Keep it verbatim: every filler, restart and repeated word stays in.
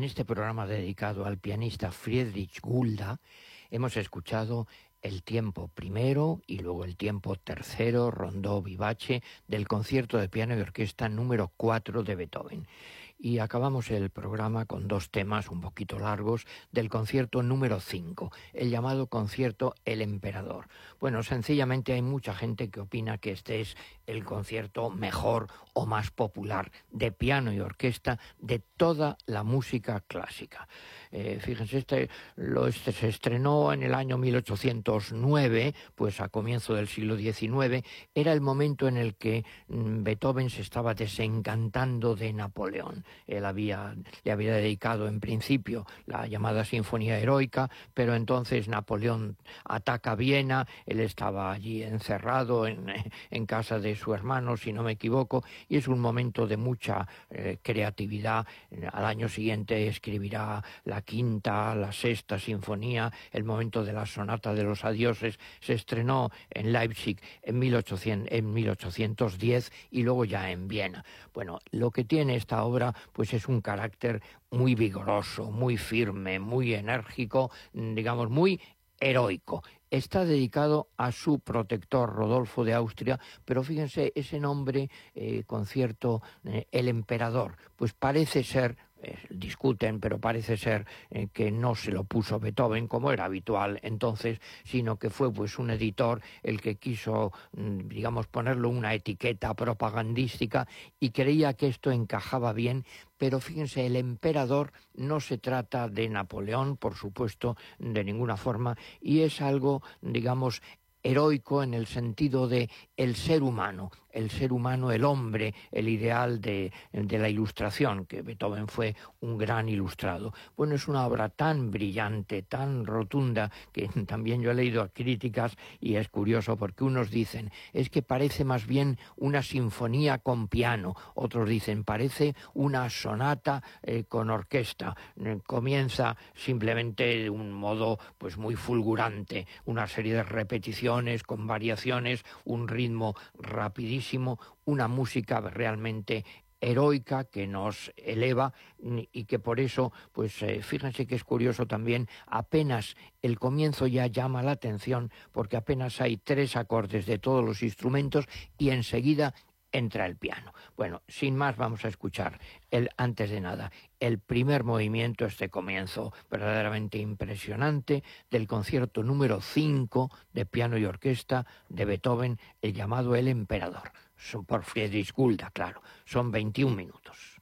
En este programa dedicado al pianista Friedrich Gulda hemos escuchado el tiempo primero y luego el tiempo tercero, rondó vivace, del concierto de piano y orquesta número cuatro de Beethoven. Y acabamos el programa con dos temas un poquito largos del concierto número cinco, el llamado concierto El Emperador. Bueno, sencillamente hay mucha gente que opina que este es el concierto mejor o más popular de piano y orquesta de toda la música clásica. Eh, fíjense, este, lo, este se estrenó en el año mil ochocientos nueve, pues a comienzo del siglo diecinueve, era el momento en el que mm, Beethoven se estaba desencantando de Napoleón. Él había, le había dedicado en principio la llamada Sinfonía Heroica, pero entonces Napoleón ataca Viena, él estaba allí encerrado en, en casa de su hermano, si no me equivoco, y es un momento de mucha eh, creatividad. Al año siguiente escribirá la quinta, la sexta sinfonía, el momento de la sonata de los adioses, se estrenó en Leipzig en, mil ochocientos, en mil ochocientos diez y luego ya en Viena. Bueno, lo que tiene esta obra pues es un carácter muy vigoroso, muy firme, muy enérgico, digamos muy heroico. Está dedicado a su protector Rodolfo de Austria, pero fíjense, ese nombre, eh, concierto eh, El Emperador, pues parece ser, eh, discuten, pero parece ser eh, que no se lo puso Beethoven como era habitual entonces, sino que fue pues un editor el que quiso, digamos, ponerle una etiqueta propagandística y creía que esto encajaba bien. Pero fíjense, el emperador no se trata de Napoleón, por supuesto, de ninguna forma, y es algo, digamos, heroico en el sentido de el ser humano, el ser humano, el hombre, el ideal de, de la ilustración, que Beethoven fue un gran ilustrado. Bueno, es una obra tan brillante, tan rotunda, que también yo he leído críticas y es curioso porque unos dicen, es que parece más bien una sinfonía con piano, otros dicen, parece una sonata eh, con orquesta, eh, comienza simplemente de un modo pues muy fulgurante, una serie de repeticiones con variaciones, un ritmo rapidísimo, una música realmente heroica que nos eleva y que por eso, pues eh, fíjense que es curioso también, apenas el comienzo ya llama la atención porque apenas hay tres acordes de todos los instrumentos y enseguida entra el piano. Bueno, sin más vamos a escuchar, el, antes de nada, el primer movimiento, este comienzo verdaderamente impresionante del concierto número cinco de piano y orquesta de Beethoven, el llamado El Emperador. Son por Friedrich Gulda, claro, son veintiún minutos.